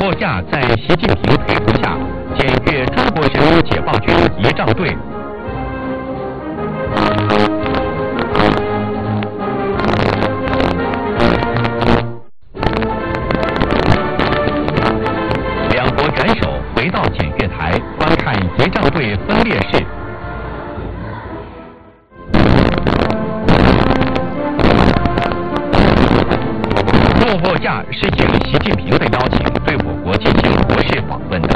诺亚在习近平陪同下检阅中国人民解放军仪仗队。两国元首回到检阅台观看仪仗队分列式。诺亚是应习近平的邀请对我国进行国事访问的。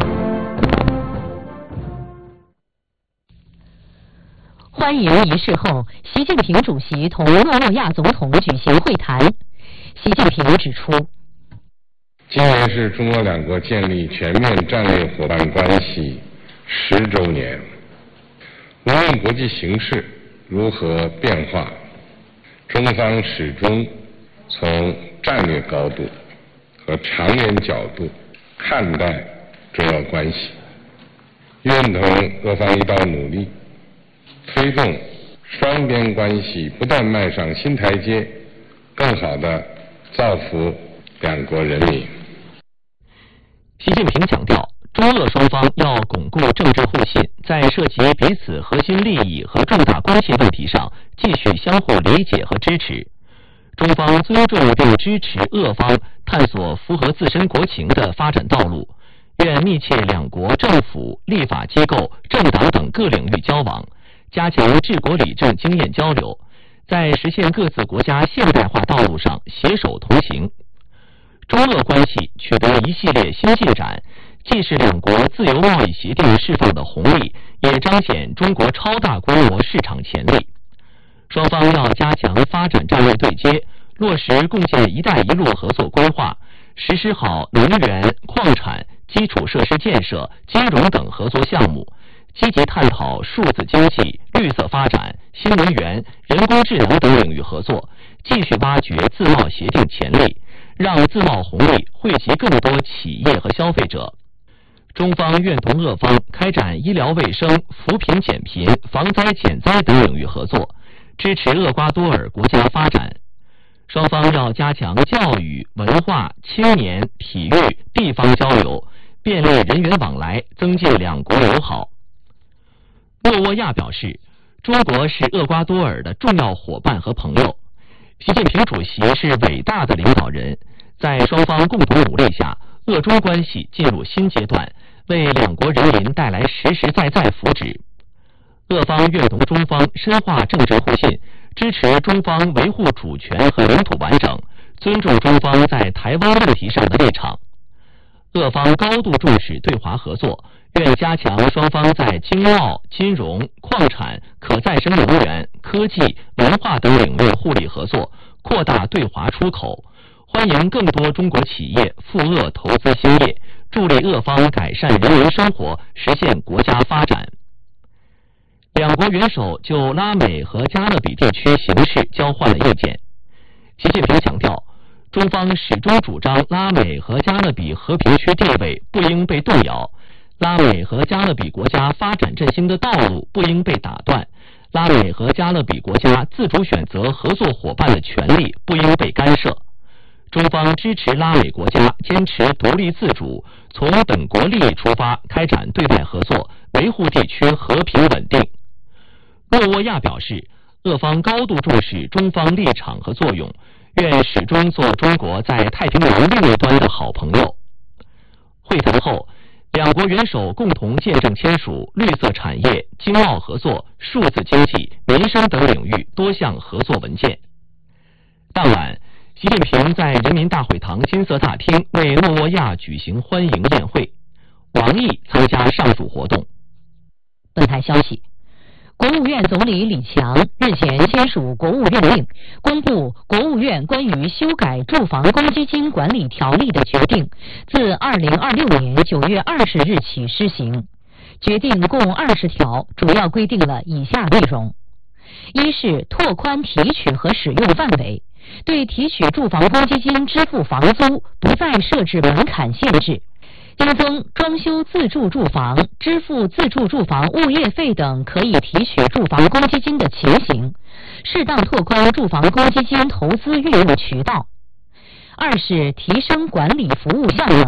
欢迎仪式后，习近平主席同诺亚总统举行会谈。习近平指出， 今年是中俄两国建立全面战略伙伴关系10周年，无论国际形势如何变化，中方始终从战略高度和长远角度看待中俄关系，愿同俄方一道努力，推动双边关系不断迈上新台阶，更好地造福两国人民。 习近平强调，中俄双方要巩固政治互信，在涉及彼此核心利益和重大关系问题上继续相互理解和支持。中方尊重并支持俄方探索符合自身国情的发展道路，愿密切两国政府、立法机构、政党等各领域交往，加强治国理政经验交流，在实现各自国家现代化道路上携手同行。中俄关系取得一系列新进展，既是两国自由贸易协定释放的红利，也彰显中国超大规模市场潜力。双方要加强发展战略对接，落实共建“一带一路”合作规划，实施好能源、矿产、基础设施建设、金融等合作项目，积极探讨数字经济、绿色发展、新能源、人工智能等领域合作，继续挖掘自贸协定潜力，让自贸红利惠及更多企业和消费者。中方愿同俄方开展医疗卫生、扶贫减贫、防灾减灾等领域合作，支持厄瓜多尔国家发展。双方要加强教育、文化、青年、体育、地方交流，便利人员往来，增进两国友好。诺亚表示，中国是厄瓜多尔的重要伙伴和朋友。习近平主席是伟大的领导人，在双方共同努力下，俄中关系进入新阶段，为两国人民带来实实在在福祉。俄方愿同中方深化政治互信，支持中方维护主权和领土完整，尊重中方在台湾问题上的立场。俄方高度重视对华合作，愿加强双方在经贸、金融、矿产、可再生能源、科技、文化等领域互利合作，扩大对华出口，欢迎更多中国企业赴俄投资兴业，助力俄方改善人民生活，实现国家发展。两国元首就拉美和加勒比地区形势交换了意见。习近平强调，中方始终主张拉美和加勒比和平区地位不应被动摇，拉美和加勒比国家发展振兴的道路不应被打断，拉美和加勒比国家自主选择合作伙伴的权利不应被干涉。中方支持拉美国家坚持独立自主，从本国利益出发开展对外合作，维护地区和平稳定。诺亚表示，俄方高度重视中方立场和作用，愿始终做中国在太平洋另一端的好朋友。会谈后，两国元首共同见证签署绿色产业、经贸合作、数字经济、民生等领域多项合作文件。当晚，习近平在人民大会堂金色大厅为诺亚举行欢迎宴会，王毅参加上述活动。 本台消息，国务院总理李强日前签署国务院令，公布国务院关于修改住房公积金管理条例的决定，自2026年9月20日起施行。决定共20条，主要规定了以下内容：一是拓宽提取和使用范围，对提取住房公积金支付房租不再设置门槛限制，新增装修自住住房、支付自住住房物业费等可以提取住房公积金的情形，适当拓宽住房公积金投资运用渠道。二是提升管理服务效能，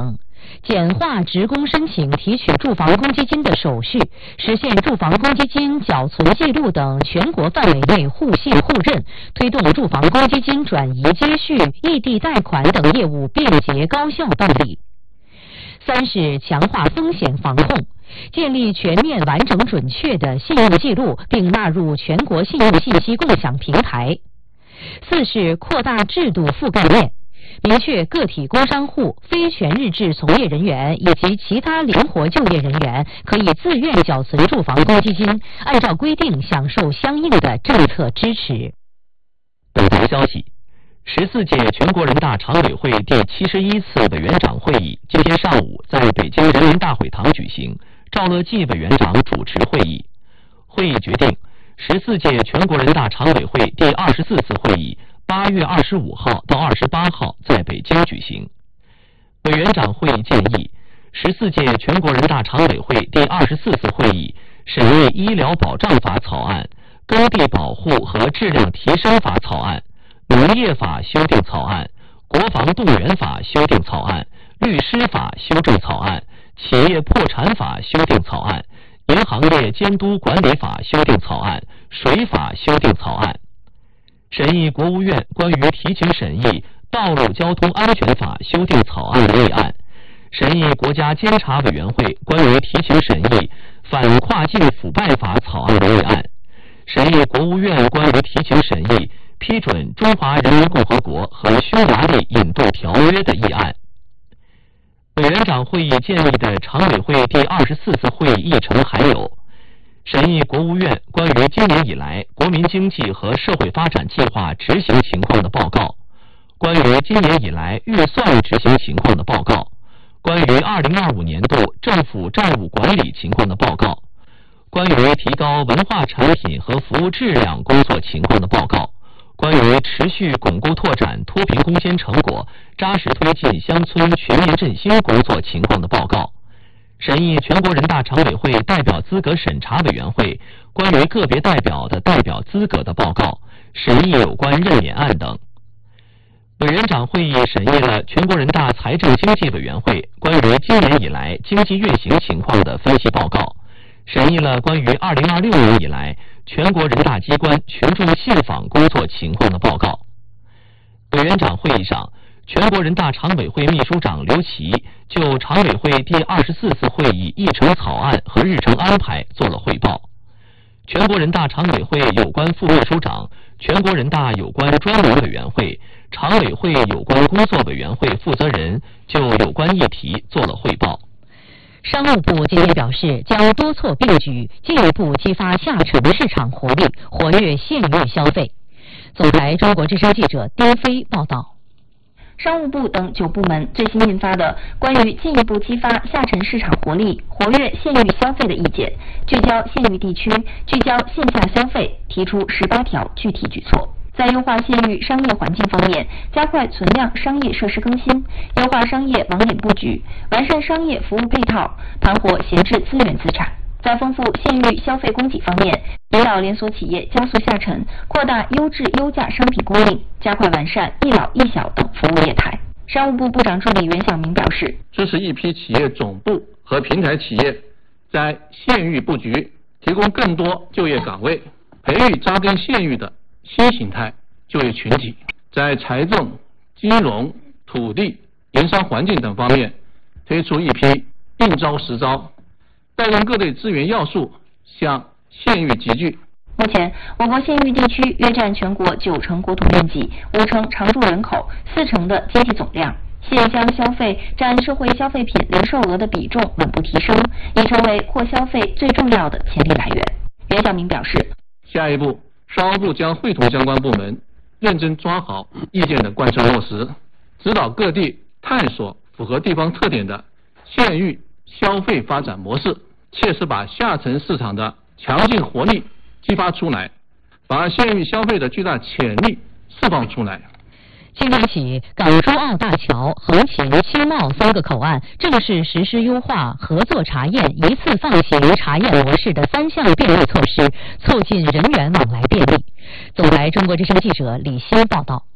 简化职工申请提取住房公积金的手续，实现住房公积金缴存记录等全国范围内互信互认，推动住房公积金转移接续、异地贷款等业务便捷高效办理。三是强化风险防控，建立全面完整准确的信用记录，并纳入全国信用信息共享平台。四是扩大制度覆盖面，明确个体工商户、非全日制从业人员以及其他灵活就业人员可以自愿缴存住房公积金，按照规定享受相应的政策支持。 本台消息，14届全国人大常委会第71次委员长会议今天上午在北京人民大会堂举行，赵乐际委员长主持会议。会议决定，14届全国人大常委会第24次会议8月25号到28号在北京举行。委员长会议建议，14届全国人大常委会第24次会议审议《医疗保障法》草案、耕地保护和质量提升法草案、农业法修订草案、国防动员法修订草案、律师法修正草案、企业破产法修订草案、银行业监督管理法修订草案、水法修订草案，审议国务院关于提请审议道路交通安全法修订草案的议案，审议国家监察委员会关于提请审议反跨境腐败法草案的议案，审议国务院关于提请审议批准中华人民共和国和匈牙利引渡条约的议案。委员长会议建议的常委会第24次会议议程还有：审议国务院关于今年以来国民经济和社会发展计划执行情况的报告，关于今年以来预算执行情况的报告，关于2025年度政府债务管理情况的报告，关于提高文化产品和服务质量工作情况的报告，关于持续巩固拓展脱贫攻坚成果，扎实推进乡村全面振兴工作情况的报告，审议全国人大常委会代表资格审查委员会关于个别代表的代表资格的报告，审议有关任免案等。委员长会议审议了全国人大财政经济委员会关于今年以来经济运行情况的分析报告，审议了关于2026年以来全国人大机关群众信访工作情况的报告。委员长会议上，全国人大常委会秘书长刘奇就常委会第24次会议议程草案和日程安排做了汇报。全国人大常委会有关副秘书长、全国人大有关专门委员会、常委会有关工作委员会负责人就有关议题做了汇报。 商务部今天表示，将多措并举，进一步激发下沉市场活力，活跃县域消费。总台中国之声记者丁飞报道。 商务部等9部门最新印发的关于进一步激发下沉市场活力、活跃县域消费的意见，聚焦县域地区，聚焦线下消费，提出18条具体举措。在优化县域商业环境方面，加快存量商业设施更新，优化商业网点布局，完善商业服务配套，盘活闲置资源资产。在丰富县域消费供给方面，引导连锁企业加速下沉，扩大优质优价商品供应，加快完善一老一小等服务业态。商务部部长助理袁晓明表示， 支持一批企业总部和平台企业在县域布局，提供更多就业岗位，培育扎根县域的新形态就业群体，在财政、金融、土地、营商环境等方面推出一批应招实招，带动各类资源要素向县域集聚。 目前，我国县域地区约占全国9成国土面积、5成常住人口、4成的经济总量，县乡消费占社会消费品零售额的比重稳步提升，已成为扩消费最重要的潜力来源。袁晓明表示， 下一步，商务部将会同相关部门认真抓好意见的贯彻落实，指导各地探索符合地方特点的县域消费发展模式，切实把下沉市场的强劲活力激发出来，把县域消费的巨大潜力释放出来。 今天起，港珠澳大桥、横琴、青茂3个口岸正式实施优化合作查验、一次放行查验模式的3项便利措施，促进人员往来便利。总台中国之声记者李欣报道。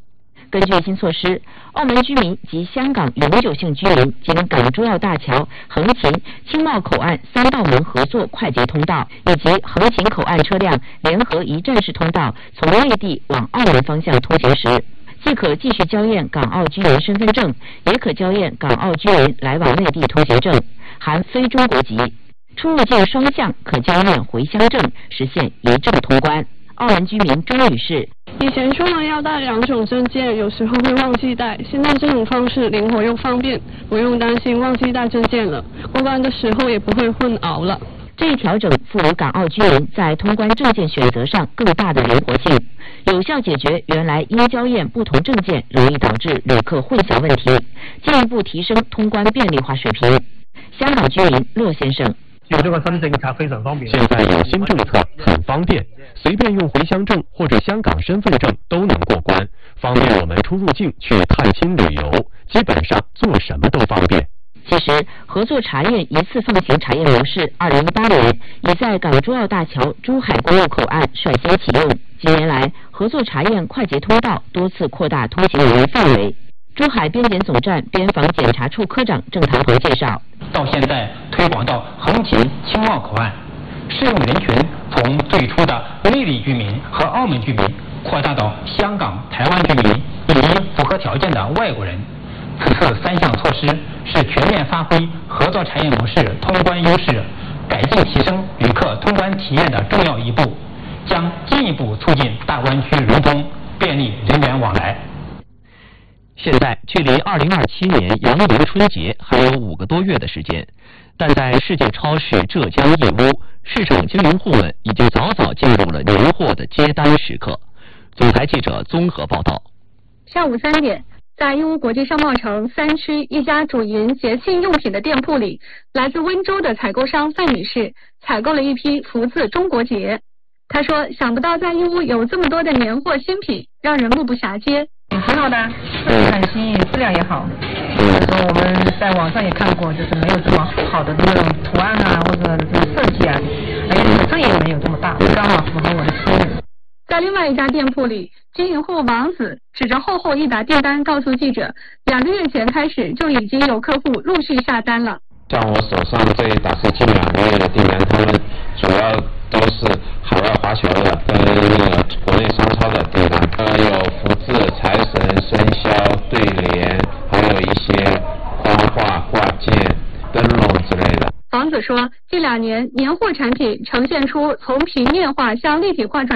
根据新措施，澳门居民及香港永久性居民经港珠澳大桥、横琴、青茂口岸3道门合作快捷通道，以及横琴口岸车辆联合一站式通道从内地往澳门方向通行时，既可继续交验港澳居民身份证，也可交验港澳居民来往内地通行证，含非中国籍。出入境双向可交验回乡证，实现一证通关。澳门居民周女士： 以前出门要带2种证件，有时候会忘记带，现在这种方式灵活又方便，不用担心忘记带证件了，过关的时候也不会混淆了。 这一调整赋予港澳居民在通关证件选择上更大的灵活性，有效解决原来因交验不同证件容易导致旅客混淆问题，进一步提升通关便利化水平。香港居民骆先生： 有这个新政策非常方便。 现在有新政策很方便，随便用回乡证或者香港身份证都能过关，方便我们出入境去探亲旅游，基本上做什么都方便。 其实，合作查验一次放行查验模式2018年已在港珠澳大桥珠海公路口岸率先启用。近年来，合作查验快捷通道多次扩大通行人员范围。珠海边检总站边防检查处科长郑唐鹏介绍， 到现在推广到横琴、青茂口岸，适用人群从最初的内地居民和澳门居民扩大到香港、台湾居民以及符合条件的外国人。此次3项措施是全面发挥合作查验模式通关优势，改进提升旅客通关体验的重要一步，将进一步促进大湾区融通，便利人员往来。 现在距离2027年阳明春节还有5个多月的时间，但在世界超市浙江义乌，市场经营户们已经早早进入了年货的接单时刻。总台记者综合报道。 上午3点，在义乌国际商贸城3区一家主营节庆用品的店铺里，来自温州的采购商范女士采购了一批福字中国结。她说，想不到在义乌有这么多的年货新品，让人目不暇接。 挺好的，设计很新颖，质量也好。所以说我们在网上也看过，就是没有这么好的那种图案啊，或者这个设计啊，而且尺寸也没有这么大，刚好符合我的心意。 在另外一家店铺里，经营户王子指着厚厚一沓订单告诉记者，2个月前开始就已经有客户陆续下单了。 像我手上这一沓是近2个月的订单，他们主要都是海外华侨的跟那个国内商超的订单，有福字、财神、生肖、对联，还有一些花画、挂件、灯笼之类的。 王子说，近2年年货产品呈现出从平面化向立体化转